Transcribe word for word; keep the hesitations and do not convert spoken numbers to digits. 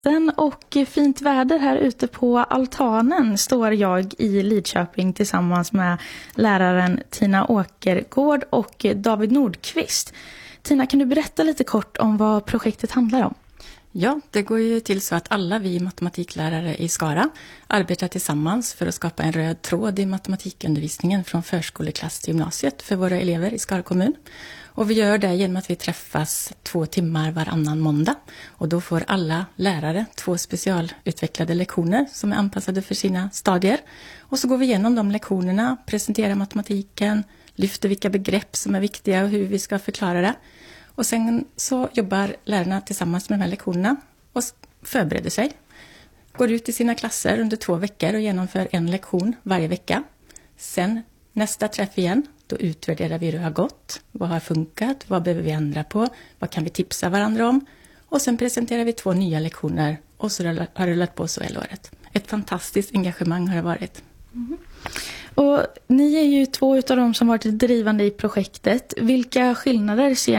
Och fint väder här ute på altanen står jag i Lidköping tillsammans med läraren Tina Åkergård och David Nordqvist. Tina, kan du berätta lite kort om vad projektet handlar om? Ja, det går ju till så att alla vi matematiklärare i Skara arbetar tillsammans för att skapa en röd tråd i matematikundervisningen från förskoleklass till gymnasiet för våra elever i Skara kommun. Och vi gör det genom att vi träffas två timmar varannan måndag. Och då får alla lärare två specialutvecklade lektioner som är anpassade för sina stadier. Och så går vi igenom de lektionerna, presenterar matematiken, lyfter vilka begrepp som är viktiga och hur vi ska förklara det. Och sen så jobbar lärarna tillsammans med de här lektionerna och förbereder sig. Går ut i sina klasser under två veckor och genomför en lektion varje vecka. Sen nästa träff igen, då utvärderar vi hur det har gått. Vad har funkat? Vad behöver vi ändra på? Vad kan vi tipsa varandra om? Och sen presenterar vi två nya lektioner och så har det rullat på så hela året. Ett fantastiskt engagemang har det varit. Mm. Och ni är ju två av dem som varit drivande i projektet. Vilka skillnader ser